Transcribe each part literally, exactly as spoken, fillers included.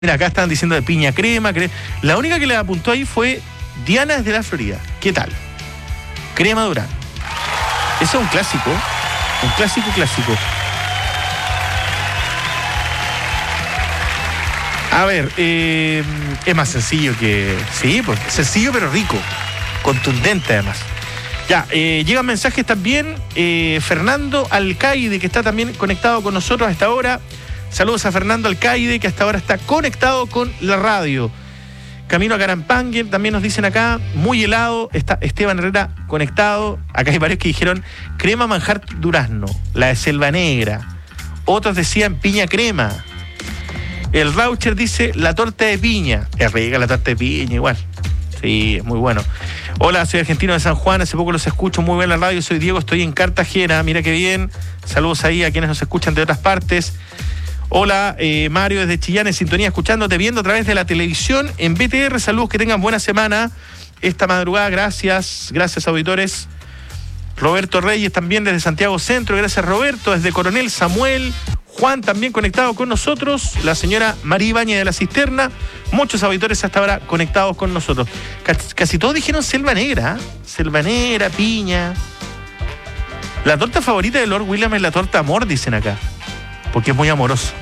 Mira, acá están diciendo de piña crema. Cre... La única que le apuntó ahí fue Diana desde la Florida. ¿Qué tal? Crema Durán. Eso es un clásico. Un clásico clásico. A ver, eh, es más sencillo que... Sí, pues sencillo pero rico. Contundente además. Ya, eh, llegan mensajes también. Eh, Fernando Alcaide, que está también conectado con nosotros a esta hora. Saludos a Fernando Alcaide, que hasta ahora está conectado con la radio. Camino a Carampangue, también nos dicen acá, muy helado. Está Esteban Herrera conectado. Acá hay varios que dijeron crema manjar durazno, la de Selva Negra. Otros decían piña crema. El Raucher dice la torta de piña. Es rica la torta de piña igual. Sí, es muy bueno. Hola, soy argentino de San Juan, hace poco los escucho muy bien en la radio, soy Diego, estoy en Cartagena, mira qué bien. Saludos ahí a quienes nos escuchan de otras partes. Hola, eh, Mario desde Chillán, en sintonía, escuchándote, viendo a través de la televisión en B T R. Saludos, que tengan buena semana esta madrugada. Gracias, gracias auditores. Roberto Reyes también desde Santiago Centro. Gracias, Roberto. Desde Coronel Samuel. Juan también conectado con nosotros. La señora María Ibañez de la Cisterna. Muchos auditores hasta ahora conectados con nosotros. Casi, casi todos dijeron Selva Negra. ¿eh? Selva Negra, piña. La torta favorita de Lord William es la torta amor, dicen acá. Porque es muy amoroso.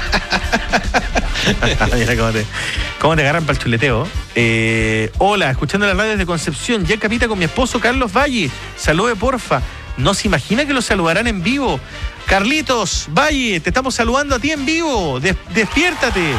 Mira cómo te, cómo te agarran para el chuleteo. Eh, hola, escuchando la radio desde Concepción. Ya capita con mi esposo Carlos Valle. Salude, porfa. No se imagina que lo saludarán en vivo. Carlitos Valle, te estamos saludando a ti en vivo. Des, despiértate.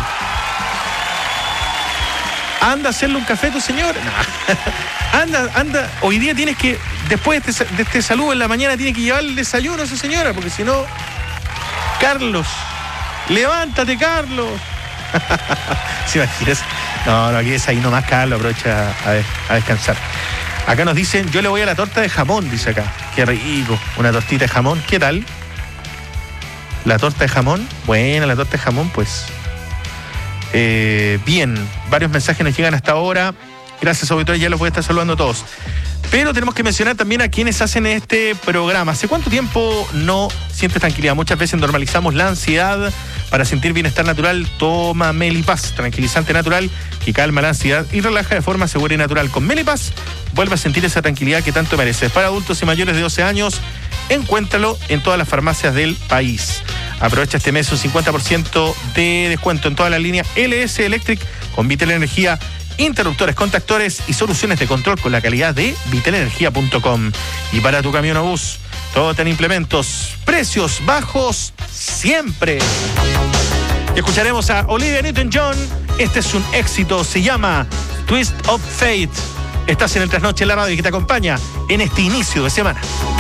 Anda a hacerle un café a tu señor. No. Anda, anda. Hoy día tienes que, después de este, de este saludo en la mañana, tienes que llevarle el desayuno a su señora, porque si no... Carlos, levántate, Carlos. ¿Se imaginas? No, no, aquí es ahí nomás, Carlos, aprovecha a, a descansar. Acá nos dicen, yo le voy a la torta de jamón, dice acá. Qué rico, una tortita de jamón. ¿Qué tal? La torta de jamón, buena la torta de jamón, pues. Eh, bien, varios mensajes nos llegan hasta ahora. Gracias, auditores, ya los voy a estar saludando a todos. Pero tenemos que mencionar también a quienes hacen este programa. ¿Hace cuánto tiempo no sientes tranquilidad? Muchas veces normalizamos la ansiedad. Para sentir bienestar natural, toma Melipaz, tranquilizante natural que calma la ansiedad y relaja de forma segura y natural. Con Melipaz, vuelve a sentir esa tranquilidad que tanto mereces. Para adultos y mayores de doce años, encuéntralo en todas las farmacias del país. Aprovecha este mes un cincuenta por ciento de descuento en toda la línea L S Electric con Vital Energía, interruptores, contactores y soluciones de control con la calidad de vital energía punto com. Y para tu camión o bus, todo en implementos, precios bajos siempre. Y escucharemos a Olivia Newton-John. Este es un éxito, se llama Twist of Fate. Estás en el Trasnoche en la radio que te acompaña en este inicio de semana.